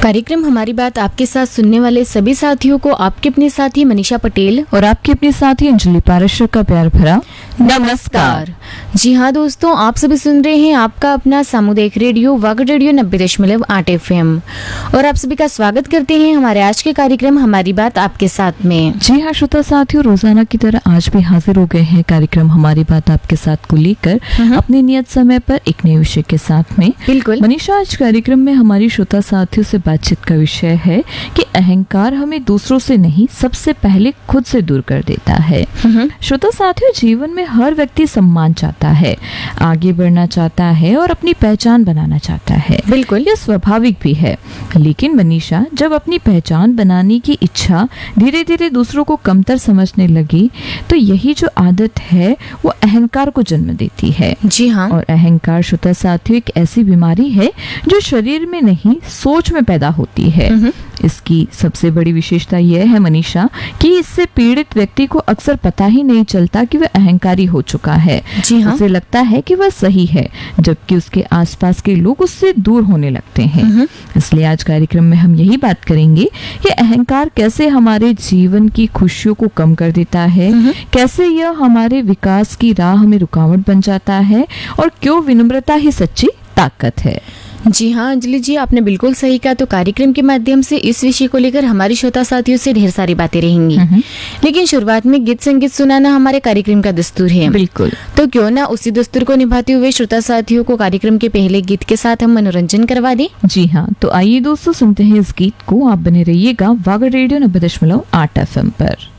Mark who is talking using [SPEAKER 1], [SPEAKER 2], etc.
[SPEAKER 1] कार्यक्रम हमारी बात आपके साथ सुनने वाले सभी साथियों को आपके अपने साथी मनीषा पटेल
[SPEAKER 2] और आपके अपने साथी अंजलि पाराशर का प्यार भरा
[SPEAKER 1] नमस्कार। जी हाँ दोस्तों, आप सभी सुन रहे हैं आपका अपना सामुदायिक रेडियो वागड़ रेडियो 90.8 FM और आप सभी का स्वागत करते हैं हमारे आज के कार्यक्रम हमारी बात आपके साथ में।
[SPEAKER 2] जी हाँ श्रोता साथियों, रोजाना की तरह आज भी हाजिर हो गए हैं कार्यक्रम हमारी बात आपके साथ को लेकर अपने नियत समय पर एक नए विषय के साथ में।
[SPEAKER 1] बिल्कुल
[SPEAKER 2] मनीषा, आज कार्यक्रम में हमारी श्रोता साथियों से बातचीत का विषय है कि अहंकार हमें दूसरों से नहीं, सबसे पहले खुद से दूर कर देता है। श्रोता साथियों, जीवन में हर व्यक्ति सम्मान चाहता है, आगे बढ़ना चाहता है और अपनी पहचान बनाना चाहता है।
[SPEAKER 1] बिल्कुल,
[SPEAKER 2] यह स्वाभाविक भी है। लेकिन मनीषा, जब अपनी पहचान बनाने की इच्छा धीरे धीरे दूसरों को कमतर समझने लगी तो यही जो आदत है वो अहंकार को जन्म देती है।
[SPEAKER 1] जी हाँ।
[SPEAKER 2] और अहंकार श्रोता साथियों एक ऐसी बीमारी है जो शरीर में नहीं, सोच में पैदा होती है। इसकी सबसे बड़ी विशेषता यह है मनीषा कि इससे पीड़ित व्यक्ति को अक्सर पता ही नहीं चलता कि वह अहंकारी हो चुका है।
[SPEAKER 1] जी हाँ।
[SPEAKER 2] उसे लगता है कि वह सही है, जबकि उसके आसपास के लोग उससे दूर होने लगते हैं। इसलिए आज कार्यक्रम में हम यही बात करेंगे कि अहंकार कैसे हमारे जीवन की खुशियों को कम कर देता है, कैसे यह हमारे विकास की राह में रुकावट बन जाता है और क्यों विनम्रता ही सच्ची ताकत है।
[SPEAKER 1] जी हाँ अंजलि जी, आपने बिल्कुल सही कहा। तो कार्यक्रम के माध्यम से इस विषय को लेकर हमारी श्रोता साथियों से ढेर सारी बातें रहेंगी, लेकिन शुरुआत में गीत संगीत सुनाना हमारे कार्यक्रम का दस्तूर है।
[SPEAKER 2] बिल्कुल, तो
[SPEAKER 1] क्यों ना उसी दस्तूर को निभाते हुए श्रोता साथियों को कार्यक्रम के पहले गीत के साथ हम मनोरंजन करवा दें।
[SPEAKER 2] जी हाँ, तो आइए दोस्तों सुनते हैं इस गीत को। आप बने रहिएगा वागड़ रेडियो 90.8 FM पर।